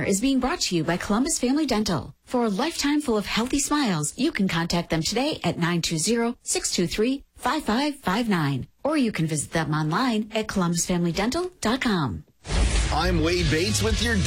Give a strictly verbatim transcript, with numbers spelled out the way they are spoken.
Hour is being brought to you by Columbus Family Dental. For a lifetime full of healthy smiles, you can contact them today at nine two zero, six two three, five five five nine. Or you can visit them online at columbus family dental dot com. I'm Wade Bates with your